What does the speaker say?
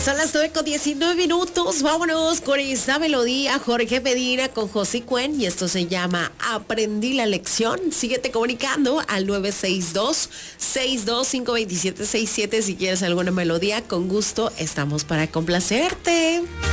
Son las 9:19. Vámonos con esta melodía. Jorge Medina con José Cuen. Y esto se llama Aprendí la lección. Síguete comunicando al 962-625-2767. Si quieres alguna melodía, con gusto estamos para complacerte.